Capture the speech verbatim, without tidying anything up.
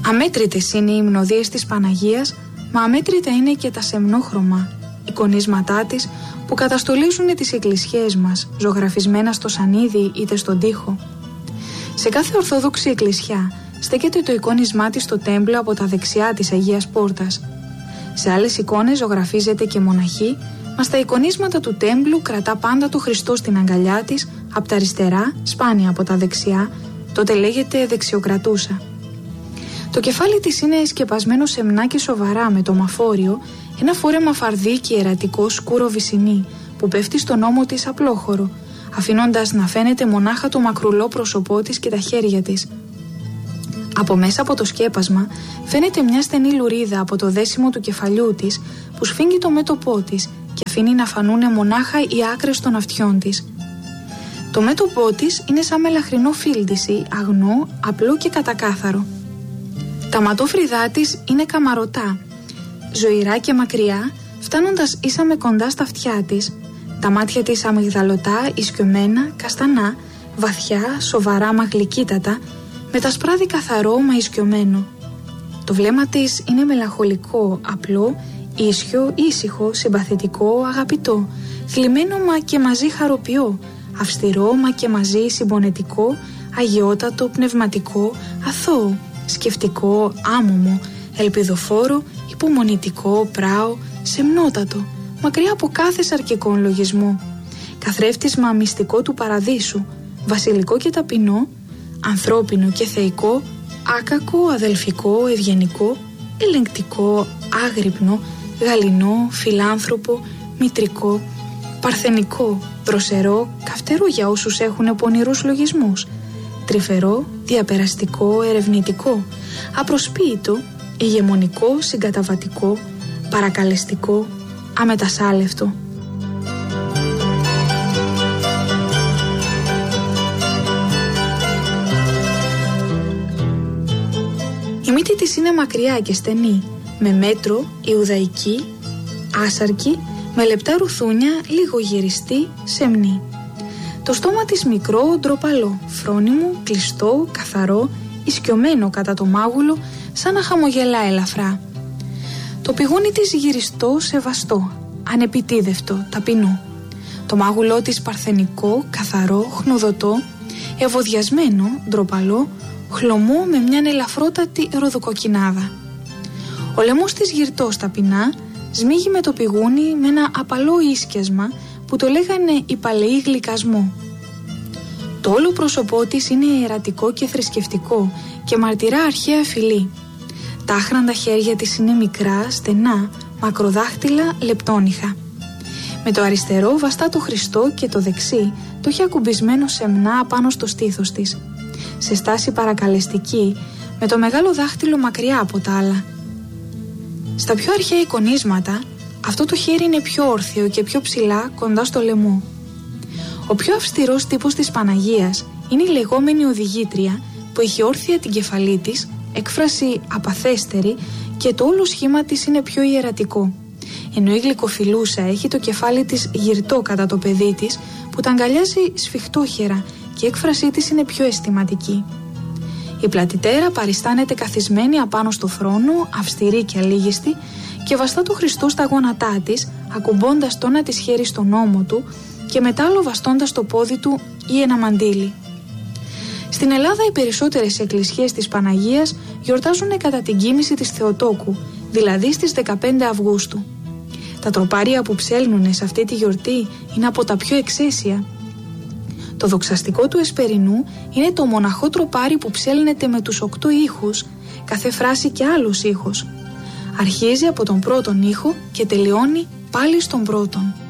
Αμέτρητες είναι οι υμνοδίες της Παναγίας, μα αμέτρητα είναι και τα σεμνόχρωμα εικονίσματά της που καταστολίζουν τις εκκλησιές μας, ζωγραφισμένα στο σανίδι είτε στον τοίχο. Σε κάθε ορθόδοξη εκκλησιά στέκεται το εικόνισμά της στο τέμπλο από τα δεξιά της Αγίας Πόρτας. Σε άλλες εικόνες ζωγραφίζεται και μοναχή, μα στα εικονίσματα του τέμπλου κρατά πάντα το Χριστό στην αγκαλιά της, από τα αριστερά, σπάνια από τα δεξιά, τότε λέγεται δεξιοκρατούσα. Το κεφάλι της είναι σκεπασμένο σεμνά και σοβαρά με το μαφόριο, ένα φόρεμα φαρδί και ιερατικό σκούρο βυσσινή που πέφτει στον ώμο της απλόχωρο, αφήνοντας να φαίνεται μονάχα το μακρουλό πρόσωπό της και τα χέρια της. Από μέσα από το σκέπασμα φαίνεται μια στενή λουρίδα από το δέσιμο του κεφαλιού της που σφίγγει το μέτωπό της και αφήνει να φανούνε μονάχα οι άκρες των αυτιών της. Το μέτωπό της είναι σαν μελαχρινό φίλτισι, αγνό, απλό και κατακάθαρο. Τα ματόφρυδά της είναι καμαρωτά, ζωηρά και μακριά, φτάνοντας ίσα με κοντά στα αυτιά της. Τα μάτια της αμυγδαλωτά, ισκιωμένα, καστανά, βαθιά, σοβαρά μα γλυκύτατα, με τα σπράδι καθαρό μα ισκιωμένο. Το βλέμμα της είναι μελαγχολικό, απλό, ίσιο, ήσυχο, συμπαθητικό, αγαπητό, θλιμμένο μα και μαζί χαροποιό, αυστηρό μα και μαζί συμπονετικό, αγιότατο, πνευματικό, αθώο, σκεφτικό, άμωμο, ελπιδοφόρο, υπομονητικό, πράο, σεμνότατο, μακριά από κάθε σαρκικό λογισμό, καθρέφτισμα μυστικό του παραδείσου, βασιλικό και ταπεινό, ανθρώπινο και θεϊκό, άκακο, αδελφικό, ευγενικό, ελεγκτικό, άγρυπνο, γαληνό, φιλάνθρωπο, μητρικό, παρθενικό, δροσερό, καυτερό για όσους έχουν πονηρούς λογισμούς, τρυφερό, διαπεραστικό, ερευνητικό, απροσποίητο, ηγεμονικό, συγκαταβατικό, παρακαλεστικό, αμετασάλευτο. Η μύτη της είναι μακριά και στενή, με μέτρο, ιουδαϊκή, άσαρκη, με λεπτά ρουθούνια, λίγο γυριστή, σεμνή. Το στόμα της μικρό, ντροπαλό, φρόνιμο, κλειστό, καθαρό, ισκιωμένο κατά το μάγουλο, σαν να χαμογελά ελαφρά. Το πηγούνι της γυριστό, σεβαστό, ανεπιτίδευτο, ταπεινό. Το μάγουλό της παρθενικό, καθαρό, χνουδωτό, ευωδιασμένο, ντροπαλό, χλωμό με μια ελαφρότατη ροδοκοκκινάδα. Ο λαιμός της γυρτός ταπεινά, σμίγει με το πηγούνι με ένα απαλό ίσκιασμα που το λέγανε οι παλαιοί γλυκασμό. Το όλο πρόσωπό της είναι ιερατικό και θρησκευτικό και μαρτυρά αρχαία φυλή. Τα άχραντα χέρια της είναι μικρά, στενά, μακροδάχτυλα, λεπτόνυχα. Με το αριστερό βαστά το Χριστό και το δεξί το έχει ακουμπισμένο σεμνά πάνω στο στήθος της, σε στάση παρακαλεστική, με το μεγάλο δάχτυλο μακριά από τα άλλα. Στα πιο αρχαία εικονίσματα, αυτό το χέρι είναι πιο όρθιο και πιο ψηλά κοντά στο λαιμό. Ο πιο αυστηρός τύπος της Παναγίας είναι η λεγόμενη οδηγήτρια που έχει όρθια την κεφαλή της, έκφραση απαθέστερη και το όλο σχήμα της είναι πιο ιερατικό. Ενώ η γλυκοφιλούσα έχει το κεφάλι της γυρτό κατά το παιδί της που τα αγκαλιάζει σφιχτόχερα και η έκφρασή της είναι πιο αισθηματική. Η πλατιτέρα παριστάνεται καθισμένη απάνω στο θρόνο, αυστηρή και αλήγιστη και βαστά το Χριστό στα γόνατά της, ακουμπώντας το ένα της χέρι στον ώμο του και μετά άλλο βαστώντας το πόδι του ή ένα μαντίλι. Στην Ελλάδα οι περισσότερες εκκλησίες της Παναγίας γιορτάζουν κατά την κοίμηση της Θεοτόκου, δηλαδή στις δεκαπέντε Αυγούστου. Τα τροπάρια που ψέλνουνε σε αυτή τη γιορτή είναι από τα πιο εξαίσια. Το δοξαστικό του Εσπερινού είναι το μοναχό τροπάρι που ψέλνεται με τους οκτώ ήχους, κάθε φράση και άλλος ήχος. Αρχίζει από τον πρώτον ήχο και τελειώνει πάλι στον πρώτον.